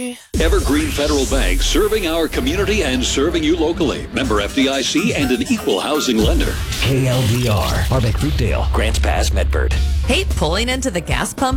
Evergreen Federal Bank, serving our community and serving you locally. Member FDIC and an equal housing lender. KLDR, Harbeck Fruitdale, Grants Pass, Medford. Hate pulling into the gas pump